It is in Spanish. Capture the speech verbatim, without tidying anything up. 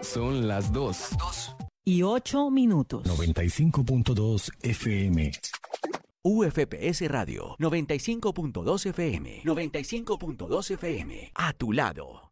Son las dos. Y ocho minutos. noventa y cinco punto dos F M. U F P S Radio, noventa y cinco punto dos F M. noventa y cinco punto dos F M. A tu lado.